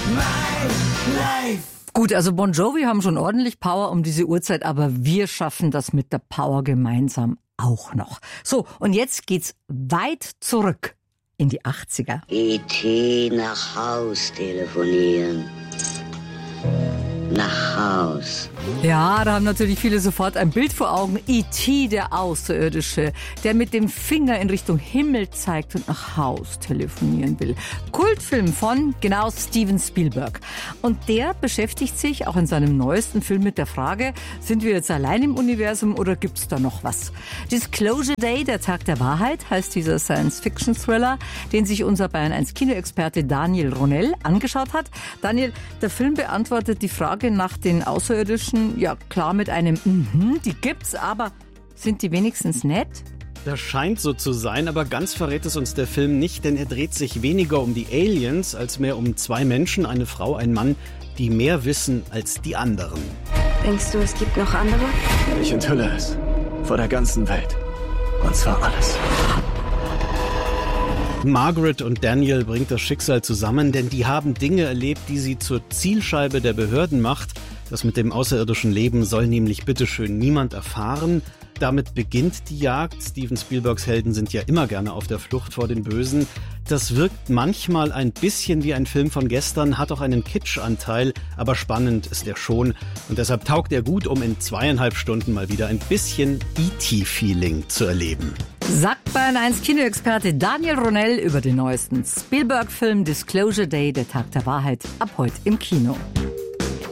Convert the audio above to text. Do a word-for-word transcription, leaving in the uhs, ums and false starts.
My Life. Gut, also Bon Jovi haben schon ordentlich Power um diese Uhrzeit, aber wir schaffen das mit der Power gemeinsam auch noch. So, und jetzt geht's weit zurück in die achtziger. E T nach Haus telefonieren. Nach Haus. Ja, da haben natürlich viele sofort ein Bild vor Augen. E T, der Außerirdische, der mit dem Finger in Richtung Himmel zeigt und nach Haus telefonieren will. Kultfilm von, genau, Steven Spielberg. Und der beschäftigt sich auch in seinem neuesten Film mit der Frage, sind wir jetzt allein im Universum oder gibt's da noch was? Disclosure Day, der Tag der Wahrheit, heißt dieser Science-Fiction-Thriller, den sich unser Bayern eins Kinoexperte Daniel Ronell angeschaut hat. Daniel, der Film beantwortet die Frage nach den Außerirdischen, ja klar mit einem Mhm, die gibt's, aber sind die wenigstens nett? Das scheint so zu sein, aber ganz verrät es uns der Film nicht, denn er dreht sich weniger um die Aliens, als mehr um zwei Menschen, eine Frau, ein Mann, die mehr wissen als die anderen. Denkst du, es gibt noch andere? Ich enthülle es. Vor der ganzen Welt. Und zwar alles. Margaret und Daniel bringt das Schicksal zusammen, denn die haben Dinge erlebt, die sie zur Zielscheibe der Behörden macht. Das mit dem außerirdischen Leben soll nämlich bitteschön niemand erfahren. Damit beginnt die Jagd. Steven Spielbergs Helden sind ja immer gerne auf der Flucht vor den Bösen. Das wirkt manchmal ein bisschen wie ein Film von gestern, hat auch einen Kitschanteil, aber spannend ist er schon. Und deshalb taugt er gut, um in zweieinhalb Stunden mal wieder ein bisschen E T-Feeling zu erleben. Sagt Bayern eins Kinoexperte Daniel Ronell über den neuesten Spielberg-Film Disclosure Day, der Tag der Wahrheit, ab heute im Kino.